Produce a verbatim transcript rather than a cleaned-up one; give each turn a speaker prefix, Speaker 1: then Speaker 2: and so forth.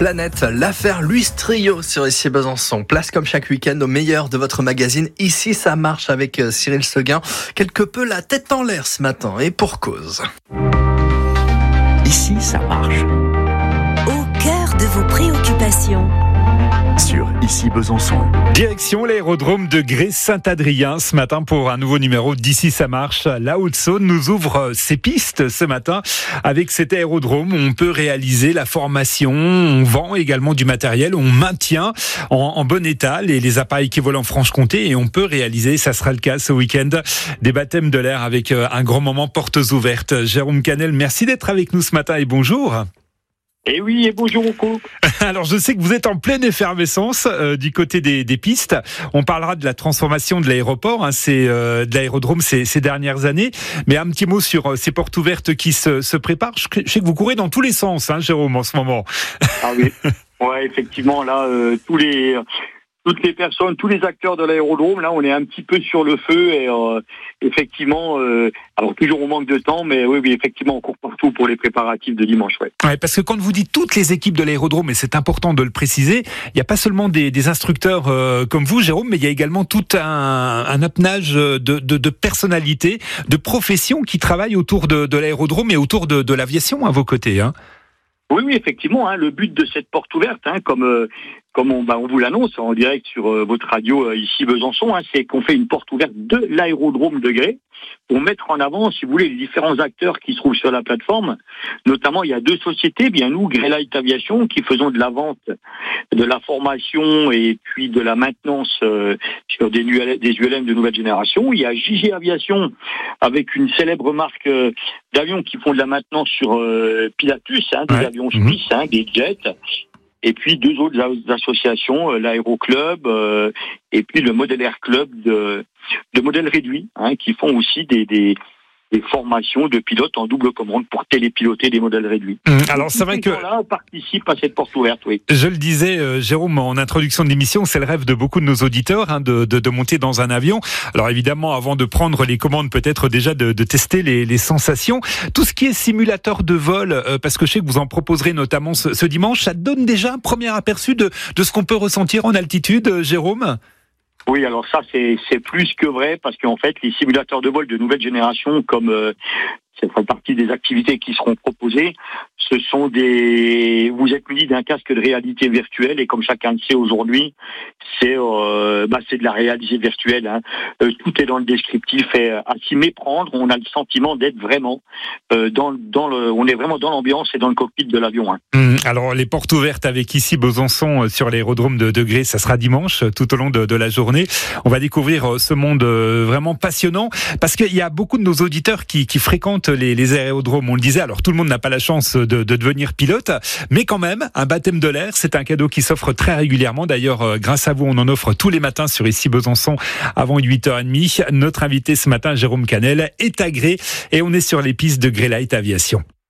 Speaker 1: Planète, l'affaire Luis Trio sur Ici Besançon. Place comme chaque week-end au meilleur de votre magazine. Ici ça marche avec Cyril Seguin. Quelque peu la tête en l'air ce matin et pour cause.
Speaker 2: Ici ça marche.
Speaker 3: Au cœur de vos préoccupations.
Speaker 2: Sur Ici Besançon.
Speaker 4: Direction l'aérodrome de Grès-Saint-Adrien ce matin pour un nouveau numéro d'Ici ça marche. La Haute-Saône nous ouvre ses pistes ce matin. Avec cet aérodrome, on peut réaliser la formation, on vend également du matériel, on maintient en, en bon état les, les appareils qui volent en Franche-Comté et on peut réaliser, ça sera le cas ce week-end, des baptêmes de l'air avec un grand moment portes ouvertes. Jérôme Canel, merci d'être avec nous ce matin et bonjour.
Speaker 5: Et oui, et bonjour au couple.
Speaker 4: Alors je sais que vous êtes en pleine effervescence euh, du côté des, des pistes. On parlera de la transformation de l'aéroport, hein, c'est, euh, de l'aérodrome ces, ces dernières années. Mais un petit mot sur euh, ces portes ouvertes qui se, se préparent. Je, je sais que vous courez dans tous les sens, hein, Jérôme, en ce moment.
Speaker 5: Ah oui, ouais, effectivement, là, euh, tous les... Toutes les personnes, tous les acteurs de l'aérodrome, là, on est un petit peu sur le feu et euh, effectivement, euh, alors toujours on manque de temps, mais oui, oui, effectivement, on court partout pour les préparatifs de dimanche. Ouais.
Speaker 4: Ouais, parce que quand vous dites toutes les équipes de l'aérodrome, et c'est important de le préciser, il n'y a pas seulement des, des instructeurs euh, comme vous, Jérôme, mais il y a également tout un, un appenage de, de, de personnalités, de professions qui travaillent autour de, de l'aérodrome et autour de, de l'aviation à vos côtés. Hein.
Speaker 5: Oui, oui, effectivement. Hein, le but de cette porte ouverte, hein, comme euh, comme on, bah, on vous l'annonce en direct sur euh, votre radio euh, ici Besançon, hein, c'est qu'on fait une porte ouverte de l'aérodrome de Grès pour mettre en avant, si vous voulez, les différents acteurs qui se trouvent sur la plateforme. Notamment, il y a deux sociétés, bien nous, Greylight Aviation, qui faisons de la vente, de la formation et puis de la maintenance euh, sur des, des U L M de nouvelle génération. Il y a J G Aviation, avec une célèbre marque euh, d'avions qui font de la maintenance sur euh, Pilatus, hein, des
Speaker 4: ouais.
Speaker 5: avions suisses, hein, des jets. Et puis deux autres associations, l'Aéroclub euh, et puis le Model Air Club de, de modèle réduit, hein, qui font aussi des, des, des formations de pilotes en double commande pour télépiloter des modèles réduits.
Speaker 4: Mmh, alors c'est vrai que
Speaker 5: là, on participe à cette porte ouverte, oui.
Speaker 4: Je le disais, euh, Jérôme, en introduction de l'émission, c'est le rêve de beaucoup de nos auditeurs hein, de, de, de monter dans un avion. Alors évidemment, avant de prendre les commandes, peut-être déjà de, de tester les, les sensations. Tout ce qui est simulateur de vol, euh, parce que je sais que vous en proposerez notamment ce, ce dimanche, ça donne déjà un premier aperçu de, de ce qu'on peut ressentir en altitude, euh, Jérôme ?
Speaker 5: Oui, alors ça, c'est, c'est plus que vrai, parce qu'en fait, les simulateurs de vol de nouvelle génération, comme euh, ça fait partie des activités qui seront proposées, ce sont des... Vous êtes muni d'un casque de réalité virtuelle, et comme chacun le sait aujourd'hui, c'est, euh, bah, c'est de la réalité virtuelle. Hein. Euh, tout est dans le descriptif, et à s'y méprendre, on a le sentiment d'être vraiment euh, dans, dans le... On est vraiment dans l'ambiance et dans le cockpit de l'avion. Hein.
Speaker 4: Mmh, alors, les portes ouvertes avec ici Besançon sur l'aérodrome de, de Grès, ça sera dimanche, tout au long de, de la journée. On va découvrir ce monde vraiment passionnant, parce qu'il y a beaucoup de nos auditeurs qui, qui fréquentent les, les aérodromes, on le disait. Alors, tout le monde n'a pas la chance de, de devenir pilote, mais quand même, un baptême de l'air, c'est un cadeau qui s'offre très régulièrement. D'ailleurs, grâce à vous, on en offre tous les matins sur Ici Besançon avant huit heures trente. Notre invité ce matin, Jérôme Canel, est à Grès et on est sur les pistes de Greylight Aviation.